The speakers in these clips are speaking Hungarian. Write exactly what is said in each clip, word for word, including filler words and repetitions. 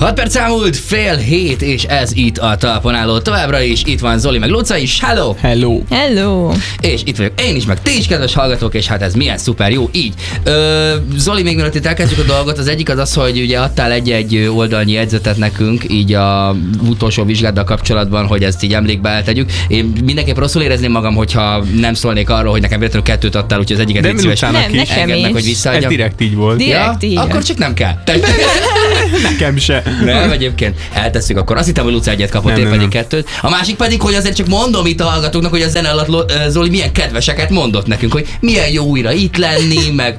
hat perc elmúlt, fél hét, és ez itt a Talpon Álló. Továbbra is itt van Zoli meg Luca is. Hello! Hello! Hello! És itt vagyok én is, meg ti is, kedves hallgatók, és hát ez milyen szuper jó, így. Ö, Zoli, még mielőtt itt elkezdjük a dolgot, az egyik az az, hogy ugye adtál egy-egy oldalnyi jegyzetet nekünk, így a utolsó vizsgáddal kapcsolatban, hogy ezt így emlékbe eltegyük. Én mindenképp rosszul érezném magam, hogyha nem szólnék arról, hogy nekem véletlenül kettőt adtál, úgyhogy az egyiket de egy szíves nem, nekem engedd meg, hogy visszaadjam. Ez direkt így volt. Direkt ja? így. Akkor csak nem kell. Nekem se. Nem, egyébként eltesszük akkor. Azt hittem, hogy Luca egyet kapott, épp pedig kettőt. A másik pedig, hogy azért csak mondom itt a hallgatóknak, hogy a zene alatt Zoli milyen kedveseket mondott nekünk, hogy milyen jó újra itt lenni, meg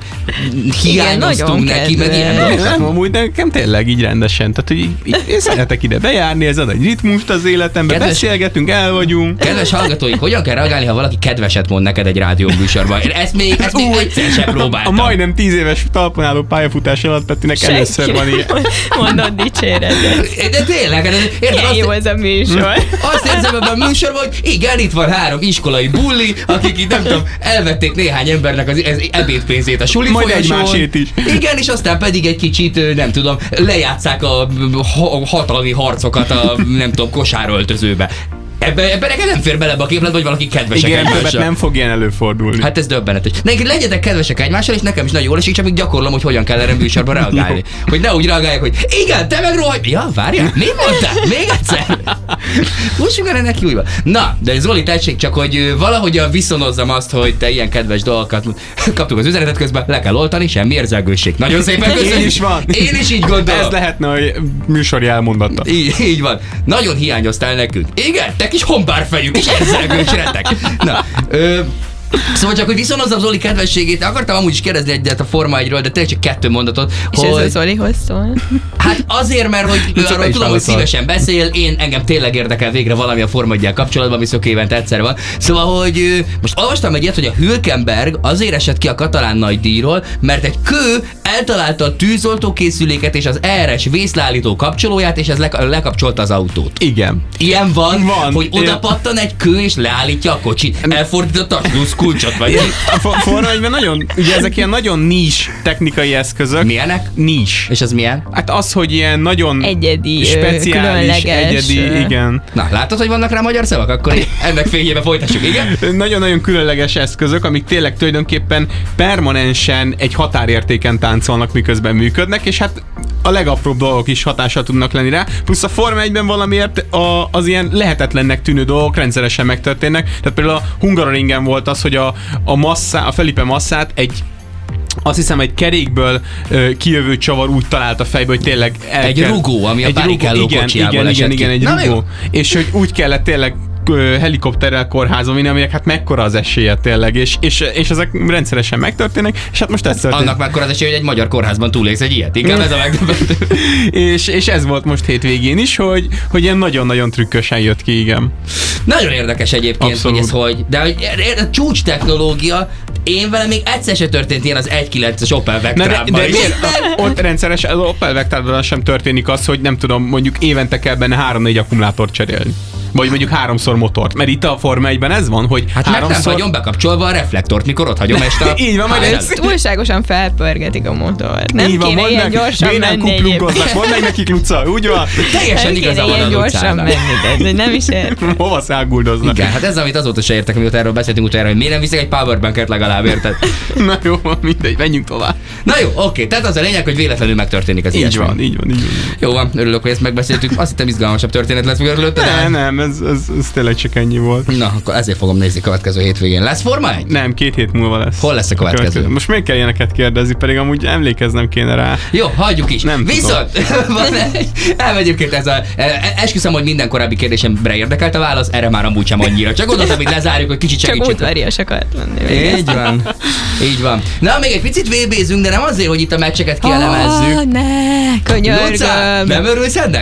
hiányoztunk igen, neki, meg ilyen dolgokat. Nem, amúgy nekem tényleg így rendesen. Tehát, hogy így, én szeretek ide bejárni, ez ad egy ritmust az életembe, Kedves- beszélgetünk, el vagyunk. Kedves hallgatóink, hogyan kell reagálni, ha valaki kedveset mond neked egy rádióműsorban? Én ezt még, ezt még egyszer sem A próbáltam. majdnem tíz éves Talpon Álló pályafutás alatt Petinek először van ilyen. Mondod dicséretet. De tényleg, hát érted, Milyen jó azt, ez a műsor. azt érzem ebben a műsorban, hogy igen, itt van három iskolai bulli, akik itt nem tudom, elvették néhány embernek az az ebédpénzét a suli Majd folyosón. egymásét is. Igen, és aztán pedig egy kicsit, nem tudom, lejátszák a ha- hatalmi harcokat a, nem tudom, kosáröltözőbe. Ebben ebbe nekem nem fér bele ebbe a képletbe, hogy valaki kedvesek Igen, többet egymással. nem fog ilyen előfordulni. Hát ez döbbenetes. Nekik legyetek kedvesek egymással, és nekem is nagyon jól esik, csak még gyakorlom, hogy hogyan kell erre műsorban reagálni. Hogy ne úgy reagálják, hogy igen, te meg rohagy. Ja, várjál, mi mondtál? Még egyszer? Fussunk erre neki újra. Na, de Zoli, tessék csak, hogy valahogyan viszonozzam azt, hogy te ilyen kedves dolgokat kaptuk az üzenetet közben, le kell oltani, semmi érzelgőség. Nagyon szépen köszönjük. Én is van. Én is így gondolom. Ez lehetne a műsori elmondata. Így, így van. Nagyon hiányoztál nekünk. Igen, te kis hombárfejük, és érzelgős retek. Na, ö, szóval csak, hogy viszonozzam Zoli kedvességét, akartam amúgy is kérdezni egyet a Forma egyről, de tényleg csak kettő mondatot. És hogy... ez a Zolihoz szól. Hát azért, mert hogy ő Luca, arról te is tudom, hogy válaszol. szívesen beszél, én engem tényleg érdekel végre valami a Forma egyel kapcsolatban, viszont évente egyszer van. Szóval, hogy ö, most olvastam egy ilyet, hogy a Hülkenberg azért esett ki a katalán nagydíjról, mert egy kő eltalálta a tűzoltókészüléket és az er es vészleállító kapcsolóját, és ez le- lekapcsolta az autót. Igen. Ilyen van, Van. hogy oda Ilyen. pattan egy kő és leállítja a kocsit. Elfordított a slusz kulcsot, vagy A for- Forma egyben nagyon, ugye ezek ilyen nagyon nis technikai eszközök. milyenek? Nis. És az milyen? Hát az, hogy ilyen nagyon Egyedi, ö, speciális, különleges, egyedi, ö. igen. Na, látod, hogy vannak rá magyar szavak? Akkor ennek fényében folytassuk, igen? Nagyon-nagyon különleges eszközök, amik tényleg tulajdonképpen permanensen egy határértéken táncolnak, miközben működnek, és hát a legapróbb dolgok is hatással tudnak lenni rá. Plusz a Forma egyben valamiért a, az ilyen lehetetlennek tűnő dolgok rendszeresen megtörténnek. Tehát például a Hungaroringen volt az, hogy a, a, masszá, a Felipe Massát egy azt hiszem egy kerékből ö, kijövő csavar úgy találta fejbe, hogy tényleg el Egy kell, rugó, ami a Barrichello igen, kocsijából igen, esett igen, ki. igen, egy Na, rugó. jó. És hogy úgy kellett tényleg ö, helikopterrel kórházba vinni, aminek hát mekkora az esélye tényleg, és, és, és ezek rendszeresen megtörténnek, és hát most ez történt. Annak mekkora az esély, hogy egy magyar kórházban túlélsz egy ilyet. Inkább ez a megdöbbentő. és, és ez volt most hétvégén is, hogy, hogy ilyen nagyon-nagyon trükkösen jött ki, igen. Nagyon érdekes egyébként, Abszolút. hogy ez hogy. De hogy a csúcs technológia, én vele még egyszer se történt ilyen az egy kilences Opel Na de, Vectrában. de is. miért? Ott rendszeres, az Opel Vectrában sem történik az, hogy nem tudom, mondjuk évente kell benne három-négy akkumulátort cserélni. Vagy mondjuk háromszor motort. Mert itt a Forma egyben ez van, hogy Hát meg nem háromszor... hagyom bekapcsolva a reflektort, mikor ott hagyom este a... Így van, majd házat. ez- Túlságosan felpörgetik a motort. Nem Így van, kéne mondd ilyen meg, gyorsan miért nem menni kuplunkoznak, egyébként. mondd meg nekik, Luca, úgy van. Teljesen Nem igaza kéne van ilyen a gyorsan Lucának. menni, de nem is értem. Hova száguldoznak? Igen, hát ez, amit azóta se értek, mióta erről beszéltünk utána, hogy miért nem viszek egy powerbanket legalább, érted? Na jó, mindegy, menjünk tovább. Na jó, oké, tehát az a lényeg, hogy véletlenül megtörténik az Így ilyesmi. van, így van, így van. Jó van, örülök, hogy ezt megbeszéltük. Azt hittem izgalmasabb történet lesz, mikor előtte, de... Nem, nem, ez, ez, ez tényleg csak ennyi volt. Na, akkor ezért fogom nézni következő hétvégén. Lesz Forma egy? Nem, két hét múlva lesz. Hol lesz a következő? Most még kell ilyeneket kérdezni, pedig amúgy emlékeznem kéne rá. Jó, hagyjuk is. Nem Viszont van egy, ám egyébként ez a, e, esküszöm, hogy minden korábbi kérdésemre érdekelt a válasz, erre már amúgy sem annyira. Csak gondoltam, hogy lezárjuk, hogy kicsit Csak segítsetek. udvarias akart lenni. Így van. Így van. Na, még egy picit vébézünk, de nem azért, hogy itt a meccseket Ah, kielemezzük. ne, Luca, könyörgöm. nem örülsz ennek?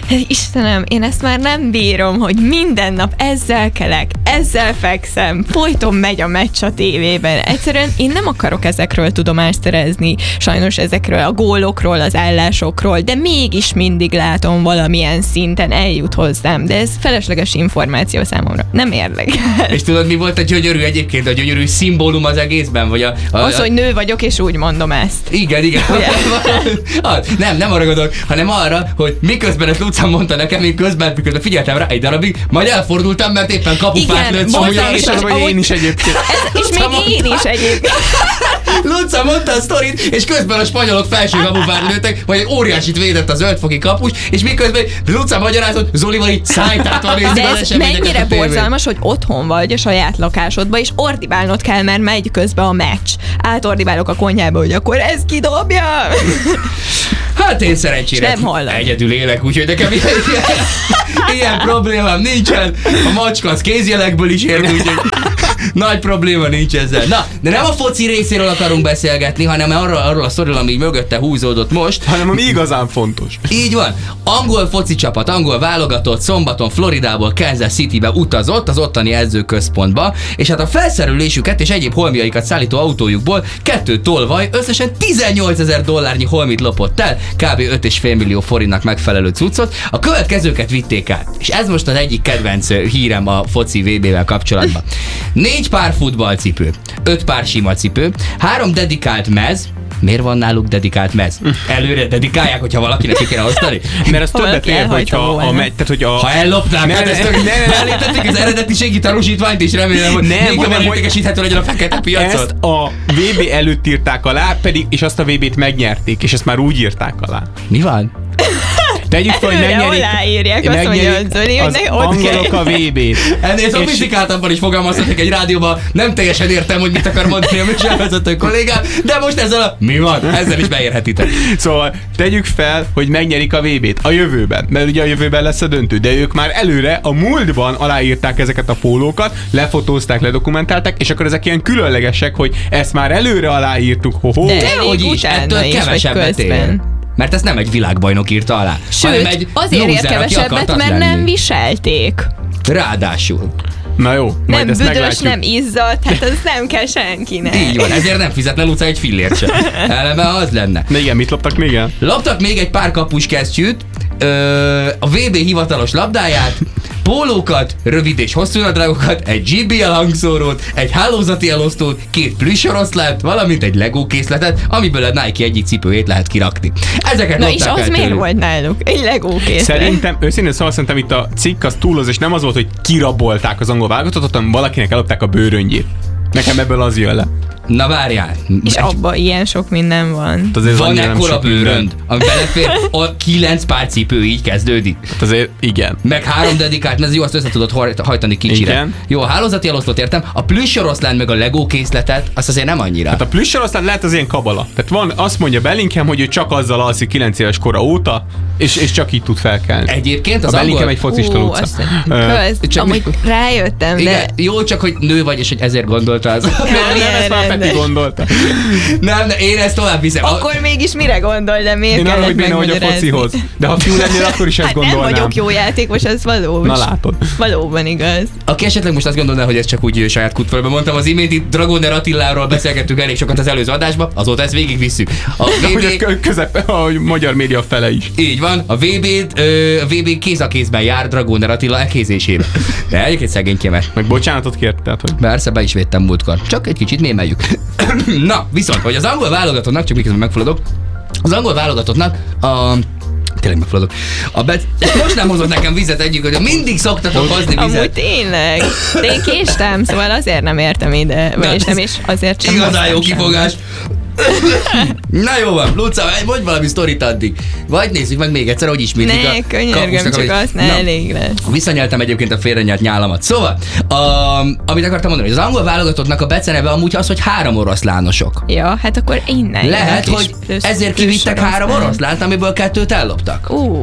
Istenem, én ezt már nem bírom, hogy minden nap ezzel kelek, ezzel fekszem, folyton megy a meccs a tévében. Egyszerűen én nem akarok ezekről tudomást szerezni, sajnos ezekről a gólokról, az állásokról, de mégis mindig látom valamilyen szinten eljut hozzám, de ez felesleges információ számomra. Nem érdekel. És tudod, mi volt a gyönyörű egyébként, a gyönyörű szimbólum az egészben? Vagy a, a, Az, hogy nő vagyok, és úgy mondom ezt. Igen, igen. Az, nem, nem arra gondolok, hanem arra, hogy miközben ezt Luca mondta nekem, én közben, miközben figyeltem rá egy darabig, majd elfordultam, mert éppen kapufát lőtt, szóval borzalmas, és az, hogy én is egyébként. Ez, és még én is egyébként. Luca mondta a sztorit, és közben a spanyolok felső kapufát lőttek, majd egy óriásit védett a zöldfoki kapus, és miközben Luca magyarázott, Zolival így szájtától nézni De az ez eseményeket mennyire a tévén. borzalmas, hogy otthon vagy a saját lakásodban, és ordibálnod kell, mert megy közben a meccs. Átordibálok a konyhába, hogy akkor ez kidobja. Hát én szerencsére Nem hallom. egyedül élek, úgyhogy nekem ilyen, ilyen, ilyen problémám nincsen. A macska az kézjelekből is ért, úgyhogy nagy probléma nincs ezzel. Na, de nem a foci részéről akarunk beszélgetni, hanem arról, arról a sztoriról, ami mögötte húzódott most. Hanem ami igazán fontos. Így van. Angol foci csapat, angol válogatott szombaton Floridából Kansas Citybe utazott, az ottani edzőközpontba, és hát a felszerelésüket és egyéb holmiaikat szállító autójukból kettő tolvaj összesen tizennyolcezer dollárnyi holmit lopott el, kb. öt egész öt millió forintnak megfelelő cuccot. A következőket vitték át. És ez most az egyik kedvenc hírem a foci vé bé-vel kapcsolatban. Négy pár futballcipő, öt pár sima cipő, három dedikált mez. Miért van náluk dedikált mez? Előre dedikálják, hogyha valakinek ki kéne osztani? Mert az Ha többet valaki ér, hogyha elhajtó a volna. megy, tehát hogy a... Ha ellopták, Ne, hát ne, ezt ne, ne, ne. elítették az eredetiségi tanúsítványt, és remélem, hogy Nem, még jobban hanem, hogy- értékesíthető legyen a fekete piacon. Ezt a vé bé előtt írták alá, pedig, és azt a vé bét megnyerték, és ezt már úgy írták alá. Mi van? Tegyük fel, hogy Előre megnyerik, aláírják, azt mondja a Zoli, hogy az ne ott angolok kell. a vé bét. Ennél szofisztikáltabban is fogalmazhatok egy rádióban, nem teljesen értem, hogy mit akar mondani a műsorvezető kollégám, de most ezzel a mi van, ezzel is beérhetitek. Szóval tegyük fel, hogy megnyerik a vé bét a jövőben, mert ugye a jövőben lesz a döntő, de ők már előre a múltban aláírták ezeket a pólókat, lefotózták, ledokumentálták, és akkor ezek ilyen különlegesek, hogy ezt már előre aláírtuk, ho-ho. De Dehogy még is, utána ettől is, vagy kevesebbet ér. közben. Mert ezt nem egy világbajnok írta alá, hanem Sőt, egy azért ér lúzer, aki akart kevesebbet, az mert lenni. nem viselték. Ráadásul. Na jó, majd Nem ezt büdös, meglátjuk. nem izzadt, hát az nem kell senkinek. Így van, ezért nem fizetne Luca egy fillért sem. Eleme az lenne. Na igen, mit loptak még el? Loptak még egy pár kapuskesztyűt, ö, a vé bé hivatalos labdáját, pólókat, rövid és hosszú nadrágokat, egy gé bé el hangszórót, egy hálózati elosztót, két plüssoroszlánt, valamint egy Lego készletet, amiből a Nike egyik cipőjét lehet kirakni. Ezeket Na és lopták az el miért tőlük. volt náluk? Egy Lego készlet. Szerintem, őszintén szóval szerintem itt a cikk az túloz, és nem az volt, hogy kirabolták az angol válogatottat, hanem valakinek ellopták a bőröngyét. Nekem ebből az jön le. Na várjál. És Egy- abban ilyen sok minden van. Azért Van annyira nem ekkora sok minden. bőrönd, ami belefér, a kilenc pár cipő így kezdődik. Hát azért igen. Meg három dedikált, mert jó, azt össze tudod haj- hajtani kicsire. Igen. Jó, a hálózati elosztót értem, a plüssoroszlán meg a Lego készletet, azt azért nem annyira. Hát a plüssor aztán lehet az ilyen kabala. Tehát van, azt mondja Bellingham, hogy ő csak azzal alszik kilenc éves kora óta, és, és csak így tud felkelni. Egyébként A az Bellingham angol... egy focista Ú, Luca. azt Ö, köz, csak amúgy mi- rájöttem, de Igen, jó, csak hogy nő vagy, és hogy ezért gondolta az. Nem, nem, ezt már rendes. Peti gondolta. Nem, de én ezt tovább viszem. A- akkor mégis mire gondol, de miért Én arra, kellett hogy béna vagy a megmagyarázni? focihoz. De ha fiú lennél, akkor is ezt Hát nem gondolnám. vagyok jó játékos, ez valós. Na látod. Valóban igaz. Aki esetleg most azt gondolná, hogy ez csak úgy saját kutfölben mondtam, az imént itt Dragoner Attiláról beszélgettünk elég sokat az előző adásban, azóta ezt végigvisszük. A Hogy vé bé... ez kö- közep, a magyar média fele is. Így van, a vé bét, ö, a vé bé kéz a kézben jár Dragoner Attila elkézésébe. De egyébként szegénykémet. Meg bocsánatot kért, tehát, hogy Persze, be is védtem múltkor. Csak egy kicsit mémeljük. Na, viszont, hogy az angol válogatottnak, csak miközben megfulladok, az angol válogatottnak a... Tényleg megfulladok. A bet... Most nem hozott nekem vizet egyik, hogy mindig szoktatok hozni Amúgy vizet. tényleg. De én késtem, szóval azért nem értem ide. Vagyis nem, és azért sem Igazán jó hoztam kifogás. Na jó van, Luca, mondj valami sztorit addig. Vagy nézzük meg még egyszer, hogy ismétlik Ne, a könyörgöm, kapusznak, csak amit- azt ne Na, elég lesz. Visszanyeltem egyébként a félrenyelt nyálamat. Szóval, a, amit akartam mondani, hogy az angol válogatottnak a beceneve amúgy az, hogy három oroszlánosok. Ja, hát akkor innen Lehet, jönnek hogy is plusz- ezért plusz kivittek három oroszlán. oroszlánt, amiből kettőt elloptak. Ú,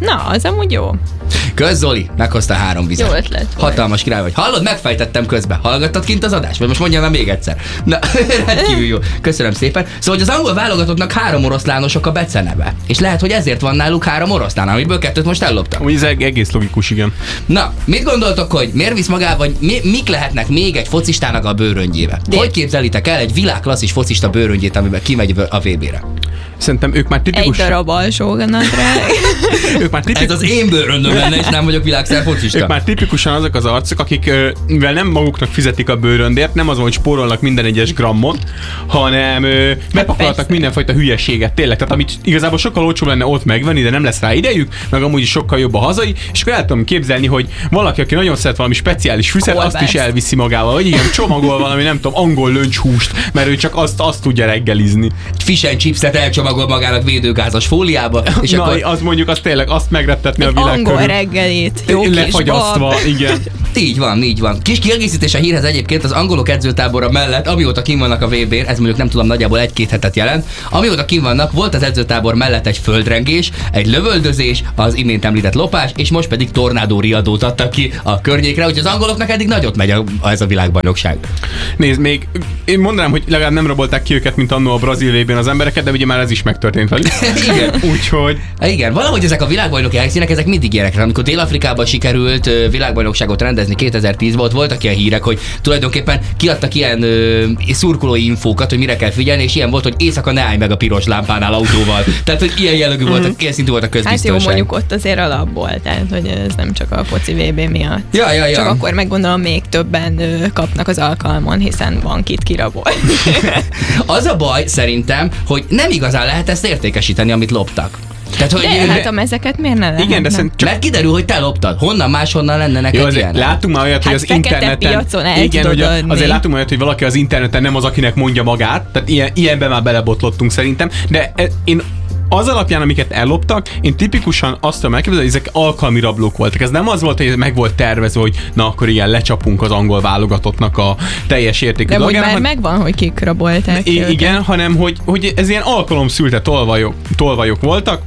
Na, az amúgy jó. Kösz, Zoli, meghozta három vizet. Jó ötlet volt. Hatalmas király vagy. Hallod, megfejtettem közben. Hallgattad kint az adást? Vagy most mondjam el még egyszer. Na, rendkívül jó. Köszönöm szépen. Szóval, hogy az angol válogatottnak három oroszlánosok a beceneve. És lehet, hogy ezért van náluk három oroszlán, amiből kettőt most elloptam. Úgy ez egész logikus, igen. Na, mit gondoltok, hogy miért visz magával, vagy mi, mik lehetnek még egy focistának a bőröngyébe? De... Hogy képzelitek el egy világklasszis focista bőröngyét, amiben kimegy a vé bé-re? Szerintem ők már tipikus... Egy darab alsóganadrág. ők már tipikus... Ez az én bőröndöm lenne, és nem vagyok világszer focista. Ők már tipikusan azok az arcok, akik, mivel nem maguknak fizetik a bőröndért, nem az, hogy spórolnak minden egyes grammot, hanem bepakoltak hát mindenfajta hülyeséget, tényleg. Tehát amit igazából sokkal olcsóbb lenne ott megvenni, de nem lesz rá idejük, meg amúgy is sokkal jobb a hazai, és akkor el tudom képzelni, hogy valaki, aki nagyon szeret valami speciális fűszert, azt is elviszi magával, vagy igen, csomagol valami, nem tudom, angol löncshúst, mert ő csak azt, azt tudja reggelizni. Fish and chipset elcsomagol magának védőgázas fóliába, és na, akkor... az mondjuk az tényleg azt megrettetni a világ angol körül. reggelit, jó kis lefagyasztva, bab. igen. Így van, így van. Kis kiegészítés a hírhez egyébként az angolok edzőtábora mellett, amióta kim vannak a vé bén, ez mondjuk nem tudom, nagyjából egy-két hetet jelent, amióta kim vannak, volt az edzőtábor mellett egy földrengés, egy lövöldözés, az imént említett lopás, és most pedig tornádó riadót adtak ki a környékre, úgyhogy az angoloknak eddig nagyot megy a, ez a világbajnokság. Nézd, még én mondanám, hogy legalább nem rabolták ki őket, mint annó a brazil vé bén az embereket, de ugye már ez is megtörtént velük. Igen. Úgyhogy... Igen, valahogy ezek a világbajnoki helyszínek, ezek mindig ilyenekre. Amikor Dél-Afrikában sikerült ö, világbajnokságot rendezni kétezer-tízben, ott voltak ilyen hírek, hogy tulajdonképpen kiadtak ilyen ö, szurkolói infókat, hogy mire kell figyelni, és ilyen volt, hogy éjszaka ne állj meg a piros lámpánál autóval. Tehát, hogy ilyen jellegű volt, mm-hmm. ilyen szintű volt a közbiztonság. Hát jó, mondjuk ott azért alapból, tehát, hogy ez nem csak a foci vé bé miatt. Ja, ja, ja. Csak akkor meggondolom, még többen ö, kapnak az alkalmon, hiszen van kit kirabolni. Az a baj szerintem, hogy nem igazán lehet ezt értékesíteni, amit loptak. Tehát, hogy de hát a mezeket miért ne lehetne? Igen, de szerint csak... Mert kiderül, hogy te loptad. Honnan máshonnan lenne neked jó, ilyen? Látunk már olyat, hát hogy az interneten... piacon el igen, hogy adni. azért látunk olyat, hogy valaki az interneten nem az, akinek mondja magát. Tehát ilyen, ilyenben már belebotlottunk szerintem. De én az alapján, amiket elloptak, én tipikusan azt tudom elképzelni, hogy ezek alkalmi rablók voltak. Ez nem az volt, hogy meg volt tervezve, hogy na akkor ilyen lecsapunk az angol válogatottnak a teljes értékű de dolgára. De már megvan, hogy kik rabolták. I- igen, hanem hogy, hogy ez ilyen alkalomszülte tolvajok, tolvajok voltak,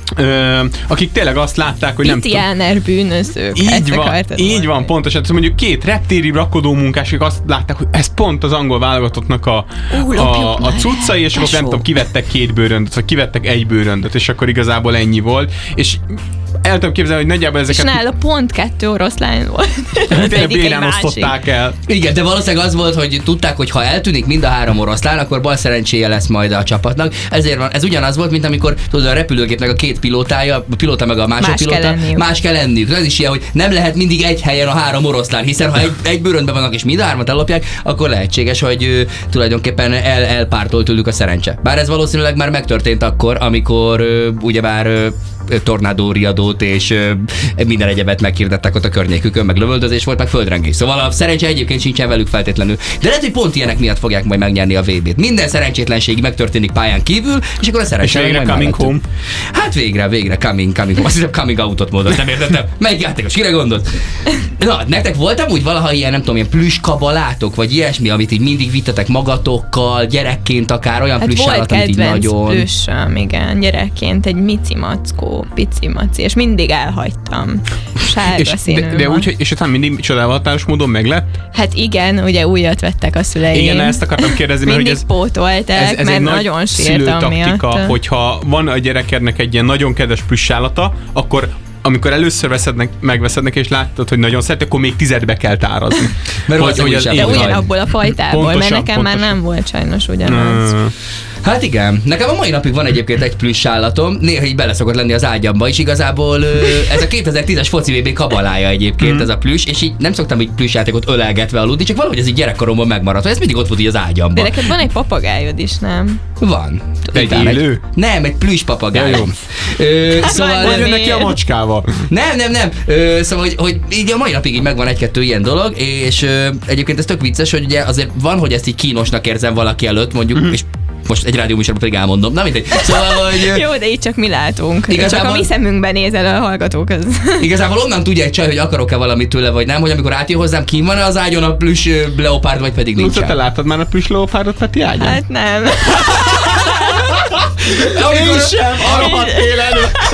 Ö, akik tényleg azt látták, hogy nem tudom. Indiáner bűnözők. Így van, így van, pontosan. Tehát mondjuk két reptéri rakodó munkások azt látták, hogy ez pont az angol válogatottnak a, uh, a, a cuccai, és akkor nem tudom, kivettek két bőröndöt, vagy kivettek egy bőröndöt, és akkor igazából ennyi volt. És el tudom képzelni, hogy nagyjából ezeket... És nála pont kettő oroszlány volt. Tényleg bénán osztották el. Igen, de valószínűleg az volt, hogy tudták, hogy ha eltűnik mind a három oroszlán, akkor bal szerencséje lesz majd a csapatnak. Ezért van, ez ugyanaz volt, mint amikor tudod, a repülőgépnek a két pilótája, a pilóta meg a másik más pilóta, kell lenniük. más kell lenniük. Ez is ilyen, hogy nem lehet mindig egy helyen a három oroszlán, hiszen ha egy, egy bőröndben vannak és mind a hármat ellopják, akkor lehetséges, hogy ö, tulajdonképpen el, elpártolt tőlük a szerencse. Bár ez valószínűleg már megtörtént akkor, amikor ö, ugyebár ö, tornádó riadót és ö, minden egyebet meghirdettek ott a környékükön, meg lövöldözés volt, meg földrengés. Szóval a szerencse egyébként sincsen velük feltétlenül. De lehet, hogy pont ilyenek miatt fogják majd megnyerni a vé bét. Minden szerencsétlenség megtörténik pályán kívül, és akkor a szerencse. És végre coming home. Hát végre, végre coming, coming home. Azt hiszem coming out-ot mondott, nem értettem. Melyik játékos, kire gondolt? Na, nektek voltam úgy valaha ilyen, nem tudom, ilyen plüskabalátok, vagy ilyesmi, amit így mindig vittetek magatokkal, gyerekként akár, olyan hát plüssállat, amit így nagyon... plüssöm, igen, gyerekként egy mici mackó, pici maci, és mindig elhagytam. Sárga és, színű de, de úgy, hogy, és utána mindig csodával határos módon meglett? Hát igen, ugye újat vettek a szüleim. Igen, ezt akartam kérdezni, mert mindig hogy ez, pótolták, ez, ez mert egy nagyon sírtam miatt. Hogyha van a gyerekednek egy ilyen nagyon kedves plüssálata, akkor amikor először veszednek, megveszednek, és láttad, hogy nagyon szeret, akkor még tizedbe kell tárazni. Mert hogy, hogy az de ugyanabból a fajtából, pontosan, mert nekem pontosan. már nem volt sajnos ugyanaz. Hmm. Hát igen, nekem a mai napig van egyébként egy plüss állatom, néha így bele szokott lenni az ágyamba, és igazából ez a kétezer-tízes foci vé bé kabalája egyébként mm. ez a plüss, és így nem szoktam így plüss játékot ölelgetve aludni, csak valahogy ez így gyerekkoromban megmaradt, hogy ez mindig ott volt így az ágyamba. De neked van egy papagájod is, nem? Van. Egy élő? Egy, nem, egy plüss papagáj. Ja, jó. Ö, szóval Hogy jön neki a macskával? Nem, nem, nem. Ö, szóval, hogy, hogy így a mai napig így megvan egy-kettő ilyen dolog, és ö, egyébként ez tök vicces, hogy ugye azért van, hogy ezt így kínosnak érzem valaki előtt, mondjuk, mm. és most egy rádióműsorban pedig elmondom. Na mindegy. Szóval, hogy... Jó, de így csak mi látunk. Igazából... Csak a mi szemünkben nézel a hallgatók. Az... Igazából onnan tudja egy csaj, hogy akarok-e valamit tőle, vagy nem, hogy amikor átjön hozzám, kín van az ágyon a plüss leopárd, vagy pedig nincs. Luca, te láttad már a plüss leopárdot Peti ágyon? Hát nem. Amikor, Én sem, a rohadt élen. Amikor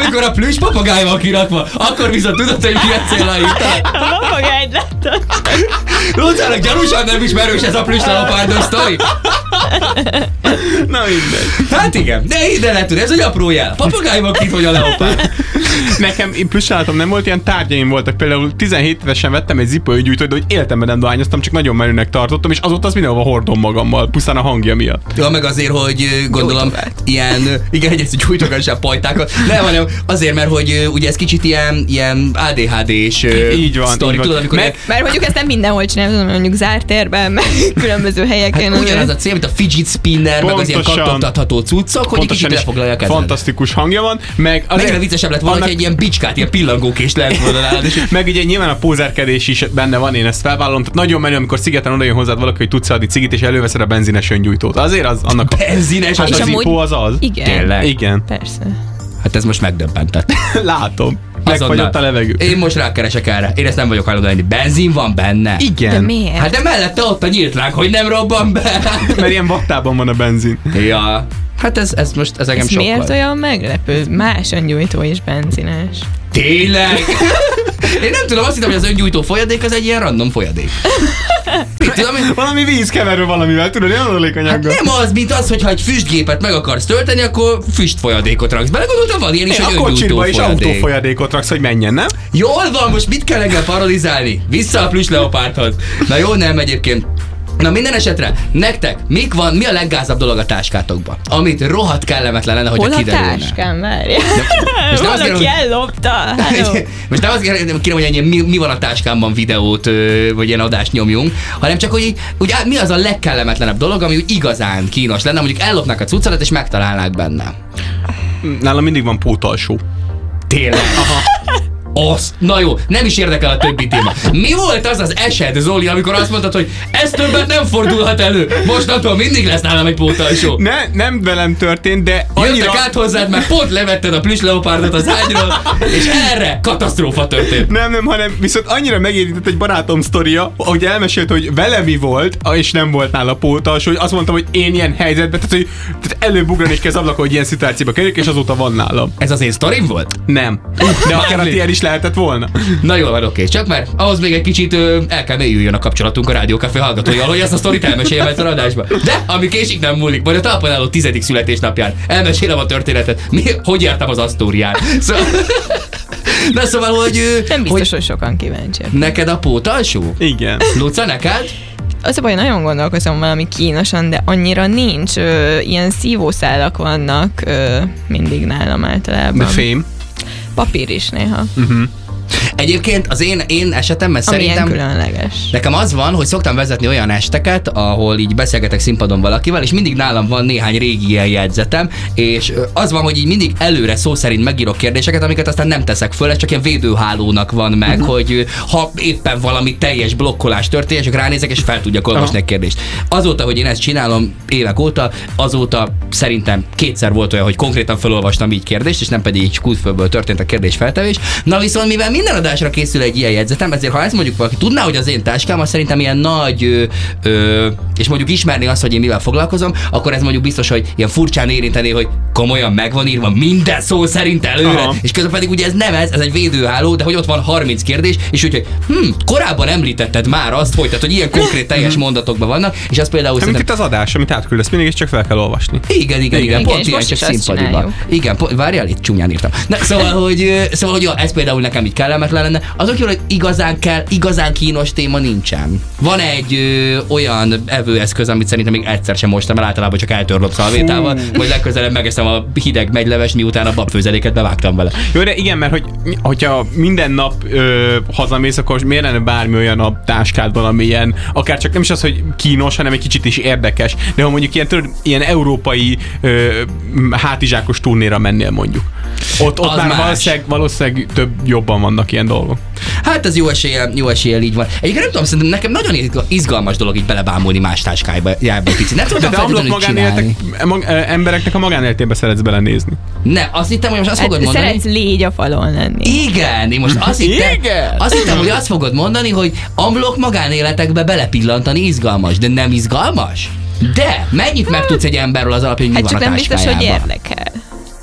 amikor a plüss papagáj van kirakva, akkor viszont tudod, hogy milyen célra hívták. A papagájt láttam. Lócának gyanúsan nem ismerős ez a plüss leopárdos sztori. Na mindegy. Hát igen, de ide lehet tudni, ez egy apró jel. Papagáj van kint, hogy a leopárd. Nekem én plüssállatom nem volt, ilyen tárgyaim voltak. Például tizenhét évesen vettem egy zipőgyújtót, de hogy életemben nem dohányoztam, csak nagyon menőnek tartottam, és azóta azt mindenhova hordom magammal, pusztán a hangja miatt. Ja, meg azért, hogy gondolom, ilyen, igen, egy ezt gyújtogassál pajtákat. Nem, hanem azért, mert hogy ugye ez kicsit ilyen, ilyen á dé há dés így van, sztori, így van. tudod, amikor Mert, mert mondjuk ezt nem mindenhol csinálom, mondjuk zárt térben, meg különböző helyeken. hát ugyanaz a cél, mint a fidget spinner, meg az ilyen kattogtatható cuccok, hogy egy kicsit lefoglalja a kezedet. Fantasztikus hangja van, meg azért Mennyire viccesebb lett volna, annak... hogy egy ilyen bicskát, ilyen pillangókést lehet volna nálad. Meg ugye nyilván a pózerkedés is benne van, én ezt felvállalom. Tehát nagyon menő, amikor szigeten odajön hozzád valaki, hogy tudsz adni cigit, és előveszed a benzines öngyújtót. Azért az annak a... Benzines Hát az amúgy- ipó az az. Igen. Tényleg? Igen. Persze. Hát ez most megdöbbentett. Látom. Megfagyott a levegő. Én most rákeresek erre. Én ezt nem vagyok hajlandó lenni. Benzin van benne. Igen. De miért? Hát de mellette ott a nyílt láng, hogy nem robban be. Mert ilyen vattában van a benzin. Ja. Hát ez, ez most, ez engem Ez miért sokkal. olyan meglepő? Más öngyújtó is benzines. Tényleg? Én nem tudom, azt hittem, hogy az öngyújtó folyadék az egy ilyen random folyadék. Mit tudom én? Valami vízkeverő valamivel, tudod, ilyen Hát adalékanyaggal. nem az, mint az, hogyha egy füstgépet meg akarsz tölteni, akkor füstfolyadékot raksz bele. Gondoltam, van ilyen is, Én hogy a öngyújtó kocsiba is folyadék. autófolyadékot raksz, hogy menjen, nem? Jól van, most mit kell engem parodizálni? Vissza a plüss leopárdhoz. Na jó, nem egyébként. Na minden esetre, nektek mik van, mi a leggázabb dolog a táskátokban? Amit rohadt kellemetlen lenne, hogyha Hol a kiderülne. táskám? Várja. most nem azt Valaki kérem, ellopta. Hello. Most nem azt kérem, kérem hogy ennyi, mi, mi van a táskámban videót, ö, vagy ilyen adást nyomjunk, hanem csak, hogy így, úgy, mi az a legkellemetlenebb dolog, ami úgy igazán kínos lenne, mondjuk ellopnák a cuccadat és megtalálnák benne. Nálam mindig van pótalsó. Tényleg? Aha. Az. Na jó, nem is érdekel a többi téma. Mi volt az az eset, Zoli, amikor azt mondtad, hogy ez többet nem fordulhat elő? Mostantól mindig lesz nálam egy pótalsó. Ne, nem velem történt, de annyira... Jöttek át hozzád, mert pont levetted a plüss leopárdot az ágyról, és erre katasztrófa történt. Nem, nem, hanem viszont annyira megérintett egy barátom sztoria, hogy elmesélt, hogy vele mi volt, és nem volt nála pótalsó, hogy azt mondtam, hogy én ilyen helyzetben, tehát, hogy tehát előbugrani is kell az ablakon, hogy ilyen szituációba kerüljük, és azóta van nálam. Ez az én sztorim volt? Nem. De akár a tiéd is lehetett volna. Na jól van, oké, csak mert ahhoz még egy kicsit ö, el kell mélyüljön a kapcsolatunk a Rádió Café hallgatóival, hogy ezt a sztorit elmeséljem ezt a adásba. De ami késik nem múlik, majd a talpon álló tizedik születésnapján elmesélem a történetet, mi, hogy jártam az Asztórián. Szóval... Na szóval, hogy... ö, Nem biztos, hogy hogy sokan kíváncsiak. neked a pótalsó? Igen. Luca, neked? Az a baj, nagyon gondolkozom valami kínosan, de annyira nincs. Ö, ilyen szívószálak vannak ö, mindig nálam általában. De fém. Papír is néha. Uh-huh. Egyébként az én, én esetemben Ami ilyen szerintem... különleges. Nekem az van, hogy szoktam vezetni olyan esteket, ahol így beszélgetek színpadon valakivel, és mindig nálam van néhány régi ilyen jegyzetem, és az van, hogy így mindig előre szó szerint megírok kérdéseket, amiket aztán nem teszek föl, ez csak ilyen védőhálónak van meg, uh-huh. hogy ha éppen valami teljes blokkolás történik, csak ránézek, és fel tudjak olvasni egy kérdést. Azóta, hogy én ezt csinálom évek óta, azóta szerintem kétszer volt olyan, hogy konkrétan felolvastam így kérdést, és nem pedig így kútfőből történt a kérdésfeltevés. Na viszont mivel minden adásra készül egy ilyen jegyzetem, ezért ha ezt mondjuk valaki tudná, hogy az én táskám, az szerintem ilyen nagy, ö, ö, és mondjuk ismerni azt, hogy én mivel foglalkozom, akkor ez mondjuk biztos, hogy ilyen furcsán érinteni, hogy komolyan meg van írva minden szó szerint előre, Aha. és közben pedig ugye ez nem ez, ez egy védőháló, de hogy ott van harminc kérdés, és úgyhogy hm, korábban említetted már azt, hogy, tehát, hogy ilyen konkrét teljes mondatokban vannak, és az például Hát, mint szerintem... itt az adás, amit átküldesz, mindig is csak fel kell olvasni. Igen, igen, igen, igen, Igen, pont és ilyen, most csak is azt színpadiban. csináljuk. Igen, pont, várjál, itt csúnyán írtam. Na, szóval, hogy, ö, szóval, hogy ja, ez például nekem így kellemetlen lenne. Azok jól, hogy igazán kell, igazán kínos téma nincsen. Van egy ö, olyan evőeszköz, amit szerintem még egyszer sem mostam el, általában csak eltörlök szalvétával, majd legközelebb megeszem a hideg megylevest, miután a babfőzeléket bevágtam vele. Jó, de igen, mert hogy, hogyha minden nap ö, hazamész, akkor miért lenne bármi olyan a táskádban, ami ilyen, akár csak nem is az, hogy kínos, hanem egy kicsit is érdekes, de ha mondjuk ilyen, tör, ilyen európai ö, hátizsákos turnéra mennél mondjuk. Ott, ott Az már más. valószínűleg, valószínűleg több jobban vannak ilyen dolgok. Hát ez jó eséllyel, jó eséllyel így van. Egyébként nem tudom, szerintem nekem nagyon izgalmas dolog így belebámulni más táskájába jába egy picit. Nem De tudtam te amblok feltétlenül csinálni. magánéletek, mag, embereknek a magánéletébe szeretsz belenézni. Ne, azt hittem, hogy most azt Hát fogod mondani. szeretsz légy a falon lenni. Igen, én most azt hittem, Igen? azt hittem, hogy azt fogod mondani, hogy amblok magánéletekbe belepillantani izgalmas, de nem izgalmas? De mennyit megtudsz egy emberről az alapján, hogy mi Hát van csak a nem biztos, hogy táskájában? érdekel.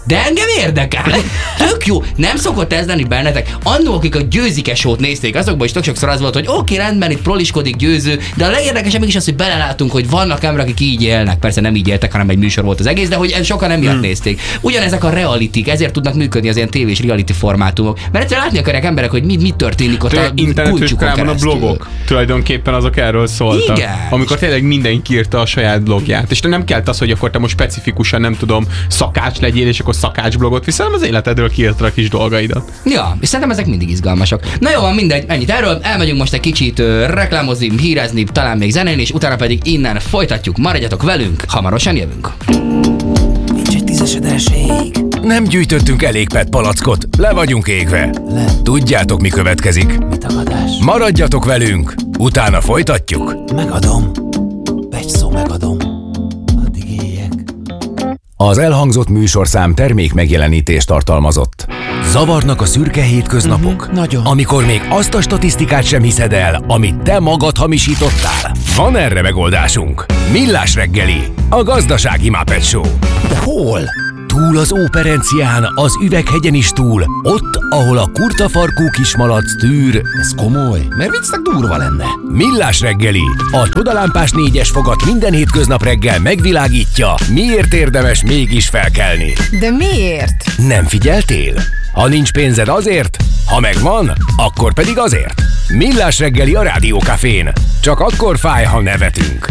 De engem érdekel. Tök jó. Nem szokott ez lenni bennetek. Annó, akik a Győzike Show-t nézték, azokban is tök sokszor az volt, hogy oké, okay, rendben, itt proliskodik Győző, de a legérdekesebb mégis az, hogy belelátunk, hogy vannak emberek, akik így élnek. Persze nem így éltek, hanem egy műsor volt az egész, de hogy sokan emiatt hmm. nézték. Ugyanezek a realitik, ezért tudnak működni az ilyen tévés reality formátumok. Mert egyszer látni akarják emberek, hogy mi, mi történik ott a kulcsukon keresztül. A blogok tulajdonképpen azok erről szóltak. Igen. Amikor tényleg mindenki írta a saját blogját. És nem kellett az, hogy akkor te most specifikusan nem tudom, szakács legyél, és akkor szakács blogot viszem, az életedről kiírtad a kis dolgaidat. Ja, és szerintem ezek mindig izgalmasak. Na jó, van, mindegy, ennyit erről. Elmegyünk most egy kicsit uh, reklámozni, hírezni, talán még zenélni, és utána pedig innen folytatjuk. Maradjatok velünk, hamarosan jövünk. Nincs egy tízesedelség. Nem gyűjtöttünk elég pet palackot, le vagyunk égve. Le. Tudjátok, mi következik? Mi tagadás? Maradjatok velünk, utána folytatjuk. Megadom. Egy szó megadom. Addig éljek. Az elhangzott műsorszám termék megjelenítést tartalmazott. Zavarnak a szürke hétköznapok? Uh-huh, nagyon. Amikor még azt a statisztikát sem hiszed el, amit te magad hamisítottál? Van erre megoldásunk. Millás reggeli, a gazdasági Muppet Show. De hol? Túl az Óperencián, az Üveghegyen is túl. Ott, ahol a kurtafarkú kismalac tűr. Ez komoly, mert viccnek durva lenne. Millás reggeli, a csodalámpás négyes fogat minden hétköznap reggel megvilágítja, miért érdemes mégis felkelni. De miért? Nem figyeltél? Ha nincs pénzed azért, ha megvan, akkor pedig azért. Millás reggeli a Rádiókafén. Csak akkor fáj, ha nevetünk.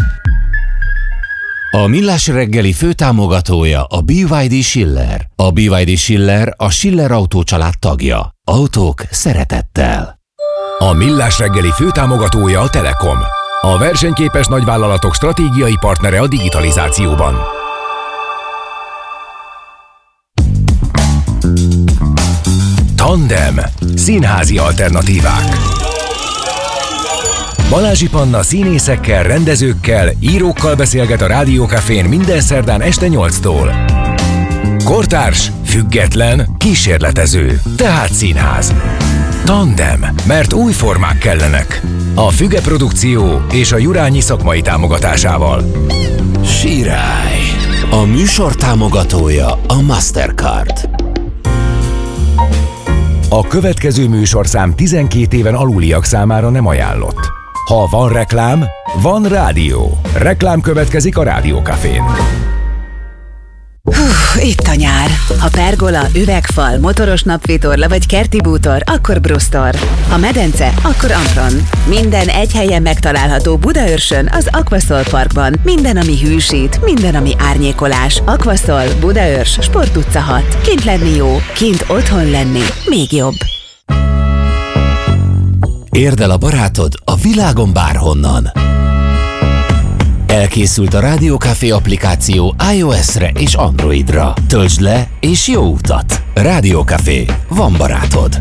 A Millás reggeli főtámogatója a bé vé dé Schiller. A bé vé dé Schiller a Schiller Autó család tagja. Autók szeretettel. A Millás reggeli főtámogatója a Telekom. A versenyképes nagyvállalatok stratégiai partnere a digitalizációban. Tandem. Színházi alternatívák. Balázsi Panna színészekkel, rendezőkkel, írókkal beszélget a Rádiókafén minden szerdán este nyolctól. Kortárs, független, kísérletező, tehát színház. Tandem, mert új formák kellenek. A Füge Produkció és a Jurányi szakmai támogatásával. Sirály. A műsor támogatója a Mastercard. A következő műsorszám tizenkét éven aluliak számára nem ajánlott. Ha van reklám, van rádió. Reklám következik a Rádiókafén. Hú, itt a nyár. Ha pergola, üvegfal, motoros napvitorla vagy kerti bútor, akkor Brustor. Ha medence, akkor Ampron. Minden egy helyen megtalálható Budaörsön, az Aquaszol Parkban. Minden, ami hűsít, minden, ami árnyékolás. Aquaszol, Budaörs, Sport utca hat. Kint lenni jó, kint otthon lenni még jobb. Érd el a barátod a világon bárhonnan. Elkészült a Rádiókafé applikáció iOS-re és Androidra. Töltsd le és jó utat! Rádiókafé. Van barátod.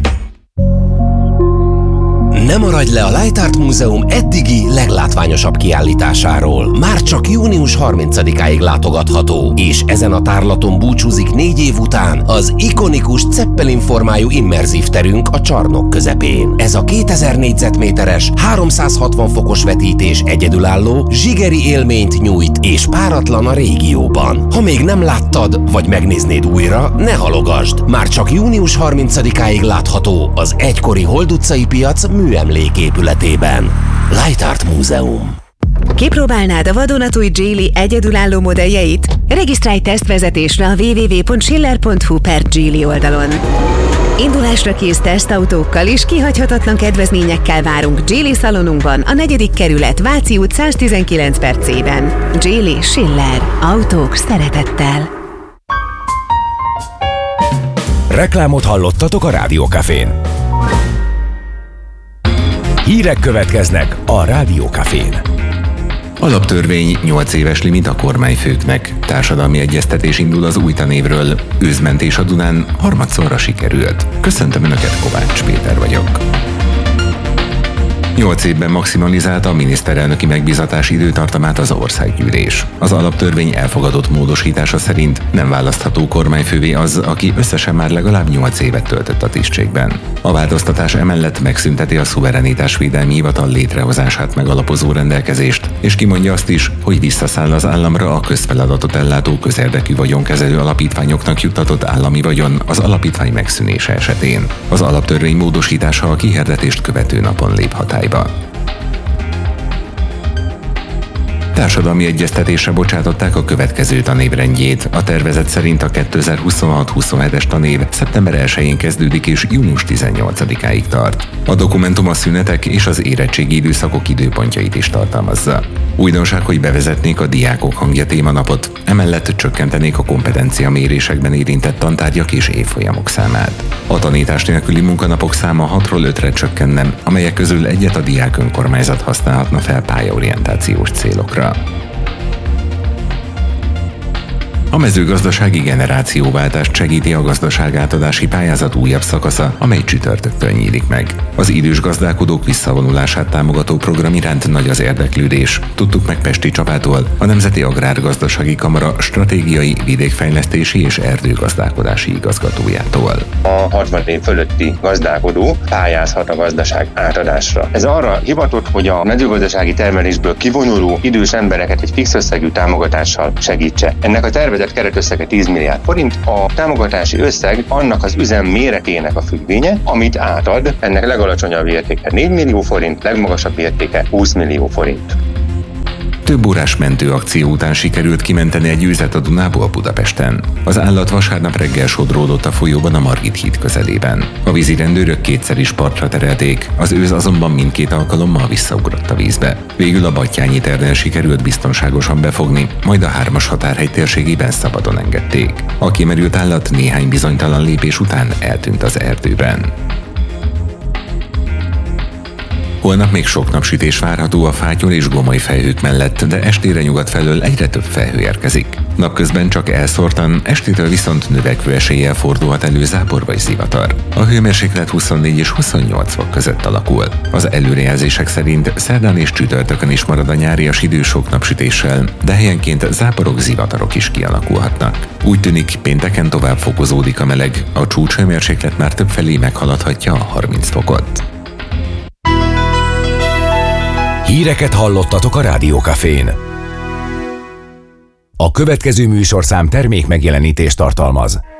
Ne maradj le a Light Art Múzeum eddigi leglátványosabb kiállításáról. Már csak június harmincadikáig látogatható, és ezen a tárlaton búcsúzik négy év után az ikonikus Zeppelin formájú immerzív terünk a csarnok közepén. Ez a kétezer négyzetméteres, háromszázhatvan fokos vetítés egyedülálló, zsigeri élményt nyújt, és páratlan a régióban. Ha még nem láttad, vagy megnéznéd újra, ne halogasd! Már csak június harmincadikáig látható az egykori Hold utcai piac műemléképületében. Light Art Múzeum. Kipróbálnád a vadonatúj Geely egyedülálló modelljeit? Regisztrálj tesztvezetésre a double-u double-u double-u pont schiller pont hu per Geely oldalon. Indulásra kész tesztautókkal és kihagyhatatlan kedvezményekkel várunk Geely szalonunkban, a negyedik kerület, Váci út száztizenkilenc per C-ben. Geely Schiller. Autók szeretettel. Reklámot hallottatok a Rádiókafén. Hírek következnek a Rádiókafén. Alaptörvény nyolc éves limit a kormányfőknek. Társadalmi egyeztetés indul az új tanévről. Őzmentés a Dunán harmadszorra sikerült. Köszöntöm Önöket, Kovács Péter vagyok. Nyolc évben maximalizálta a miniszterelnöki megbízatás időtartamát az országgyűlés. Az alaptörvény elfogadott módosítása szerint nem választható kormányfővé az, aki összesen már legalább nyolc évet töltött a tisztségben. A változtatás emellett megszünteti a szuverenitásvédelmi hivatal létrehozását megalapozó rendelkezést, és kimondja azt is, hogy visszaszáll az államra a közfeladatot ellátó közérdekű vagyonkezelő alapítványoknak juttatott állami vagyon az alapítvány megszűnése esetén. Az alaptörvény módosítása a kihirdetést követő napon lép hatályba. Társadalmi egyeztetésre bocsátották a következő tanévrendjét. A tervezet szerint a kétezer-huszonhat huszonhetes tanév szeptember elsején kezdődik és június tizennyolcadikáig tart. A dokumentum a szünetek és az érettségi időszakok időpontjait is tartalmazza. Újdonság, hogy bevezetnék a diákok hangja témanapot, emellett csökkentenék a kompetencia mérésekben érintett tantárgyak és évfolyamok számát. A tanítás nélküli munkanapok száma hatról ötre csökkenne, amelyek közül egyet a diák önkormányzat használhatna fel pályaorientációs célokra. A mezőgazdasági generációváltást segíti a gazdaságátadási pályázat újabb szakasza, amely csütörtöktől nyílik meg. Az idős gazdálkodók visszavonulását támogató program iránt nagy az érdeklődés. Tudtuk meg Pesti Csabától, a Nemzeti Agrárgazdasági Kamara stratégiai, vidékfejlesztési és erdőgazdálkodási igazgatójától. A hatvan év fölötti gazdálkodó pályázhat a gazdaság átadásra. Ez arra hivatott, hogy a mezőgazdasági termelésből kivonuló idős embereket egy fix összegű támogatással segítse. Ennek a tervezet keretösszege tíz milliárd forint, a támogatási összeg annak az üzem méretének a függvénye, amit átad, ennek legalacsonyabb értéke négy millió forint, legmagasabb értéke húsz millió forint. Több órás mentőakció után sikerült kimenteni egy őzet a Dunából Budapesten. Az állat vasárnap reggel sodródott a folyóban a Margit híd közelében. A vízirendőrök kétszer is partra terelték, az őz azonban mindkét alkalommal visszaugrott a vízbe. Végül a Battyányi térnél sikerült biztonságosan befogni, majd a hármas határhegy térségében szabadon engedték. A kimerült állat néhány bizonytalan lépés után eltűnt az erdőben. Holnap még sok napsütés várható a fátyol és gomoly felhők mellett, de estére nyugat felől egyre több felhő érkezik. Napközben csak elszórtan, estétől viszont növekvő eséllyel fordulhat elő zápor vagy zivatar. A hőmérséklet huszonnégy és huszonnyolc fok között alakul. Az előrejelzések szerint szerdán és csütörtökön is marad a nyárias idő sok napsütéssel, de helyenként záporok, zivatarok is kialakulhatnak. Úgy tűnik, pénteken tovább fokozódik a meleg, a csúcshőmérséklet már többfelé meghaladhatja a harminc fokot. Híreket hallottatok a Rádiókafén. A következő műsorszám termék megjelenítést tartalmaz.